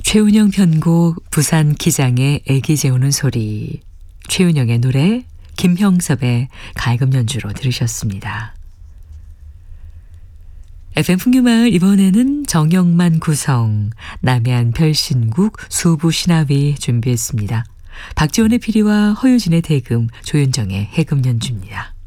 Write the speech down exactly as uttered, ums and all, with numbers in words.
최은영 편곡 부산 기장의 애기 재우는 소리, 최은영의 노래, 김형섭의 갈금 연주로 들으셨습니다. 에프엠 풍류마을 이번에는 정영만 구성, 남해안 별신국 수부신화위 준비했습니다. 박지원의 피리와 허유진의 대금, 조윤정의 해금 연주입니다.